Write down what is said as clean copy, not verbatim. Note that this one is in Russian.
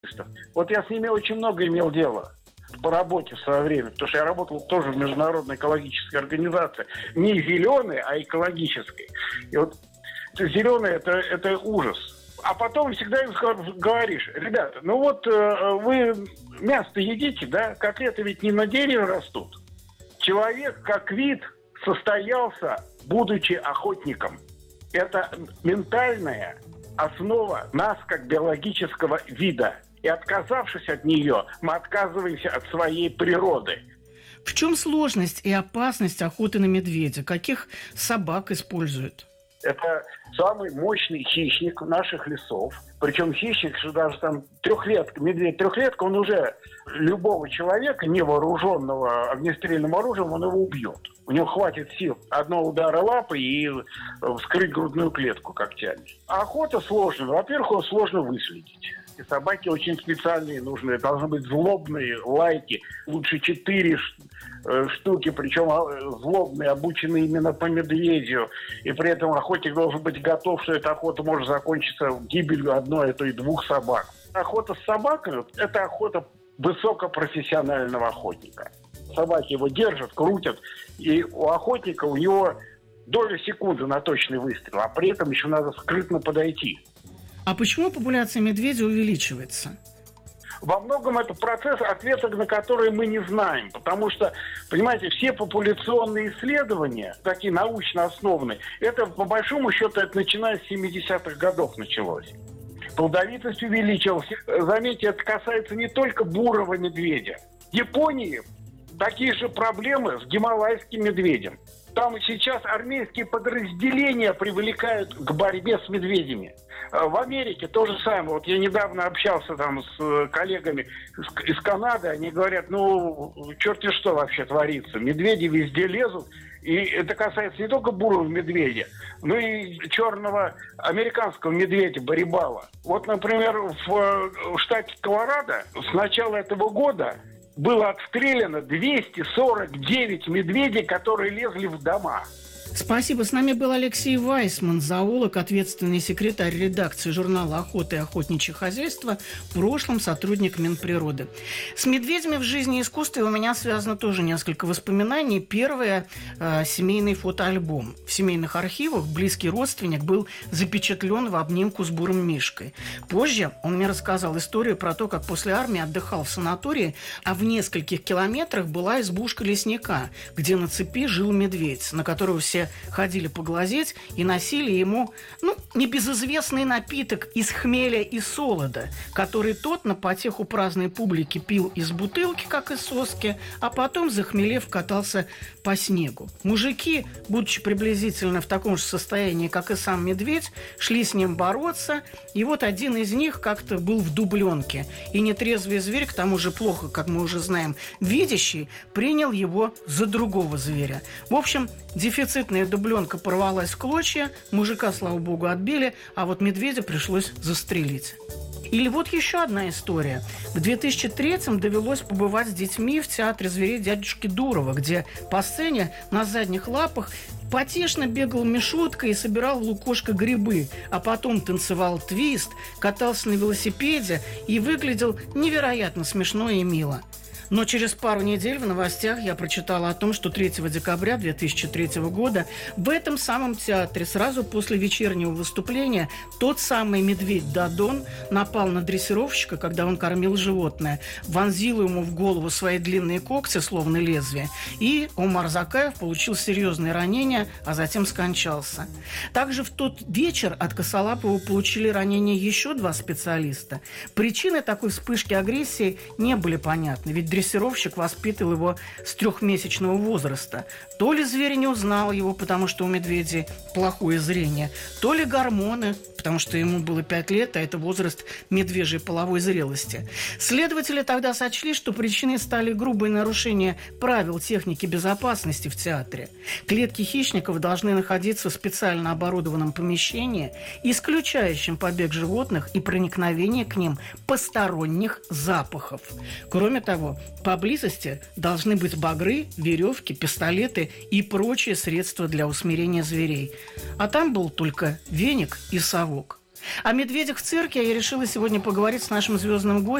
Вот я с ними очень много имел дело по работе в свое время, потому что я работал тоже в международной экологической организации. Не зеленой, а экологической. И вот зеленый это ужас. А потом всегда им говоришь: ребята, ну вот вы мясо едите, да? Котлеты ведь не на дереве растут. Человек как вид состоялся, будучи охотником. Это ментальная основа нас как биологического вида. И отказавшись от нее, мы отказываемся от своей природы. В чем сложность и опасность охоты на медведя? Каких собак используют? Это самый мощный хищник наших лесов. Причем хищник, что даже там медведь трехлетка, он уже любого человека, невооруженного огнестрельным оружием, он его убьет. У него хватит сил одного удара лапы и вскрыть грудную клетку когтями. А охота сложная. Во-первых, его сложно выследить. И собаки очень специальные нужны. Должны быть злобные, лайки. Лучше 4 штуки, причем злобные, обученные именно по медведю. И при этом охотник должен быть готов, что эта охота может закончиться гибелью одной, а то и 2 собак. Охота с собаками – это охота высокопрофессионального охотника. Собаки его держат, крутят, и у охотника у него доля секунды на точный выстрел, а при этом еще надо скрытно подойти. А почему популяция медведя увеличивается? Во многом это процесс, ответов на который мы не знаем. Потому что, понимаете, все популяционные исследования, такие научно основанные, это по большому счету это начиная с 70-х годов началось. Плодовитость увеличилась. Заметьте, это касается не только бурого медведя. В Японии такие же проблемы с гималайским медведем. Там сейчас армейские подразделения привлекают к борьбе с медведями. В Америке то же самое. Вот я недавно общался там с коллегами из Канады. Они говорят, ну, черти что вообще творится. Медведи везде лезут. И это касается не только бурого медведя, но и черного американского медведя Барибала. Вот, например, в штате Колорадо с начала этого года было отстреляно 249 медведей, которые лезли в дома. Спасибо. С нами был Алексей Вайсман, зоолог, ответственный секретарь редакции журнала «Охота и охотничье хозяйство», в прошлом сотрудник Минприроды. С медведями в жизни и искусстве у меня связано тоже несколько воспоминаний. Первое – семейный фотоальбом. В семейных архивах близкий родственник был запечатлен в обнимку с бурым мишкой. Позже он мне рассказал историю про то, как после армии отдыхал в санатории, а в нескольких километрах была избушка лесника, где на цепи жил медведь, на которого все ходили поглазеть и носили ему, небезызвестный напиток из хмеля и солода, который тот на потеху праздной публики пил из бутылки, как из соски, а потом, захмелев, катался по снегу. Мужики, будучи приблизительно в таком же состоянии, как и сам медведь, шли с ним бороться, и вот один из них как-то был в дубленке, и нетрезвый зверь, к тому же плохо, как мы уже знаем, видящий, принял его за другого зверя. В общем, дефицитная дубленка порвалась в клочья, мужика, слава богу, отбили, а вот медведя пришлось застрелить. Или вот еще одна история. В 2003-м довелось побывать с детьми в театре зверей дядюшки Дурова, где по сцене на задних лапах потешно бегал Мишутка и собирал в лукошко грибы, а потом танцевал твист, катался на велосипеде и выглядел невероятно смешно и мило. Но через пару недель в новостях я прочитала о том, что 3 декабря 2003 года в этом самом театре сразу после вечернего выступления тот самый медведь Дадон напал на дрессировщика, когда он кормил животное, вонзил ему в голову свои длинные когти, словно лезвие, и Омар Закаев получил серьезные ранения, а затем скончался. Также в тот вечер от Косолапова получили ранения еще 2 специалиста. Причины такой вспышки агрессии не были понятны, ведь дрессировщик воспитывал его с 3-месячного возраста. То ли зверь не узнал его, потому что у медведей плохое зрение, то ли гормоны, потому что ему было 5 лет, а это возраст медвежьей половой зрелости. Следователи тогда сочли, что причиной стали грубые нарушения правил техники безопасности в театре. Клетки хищников должны находиться в специально оборудованном помещении, исключающем побег животных и проникновение к ним посторонних запахов. Кроме того, поблизости должны быть багры, веревки, пистолеты и прочие средства для усмирения зверей. А там был только веник и совок. О медведях в цирке я решила сегодня поговорить с нашим звездным гостем.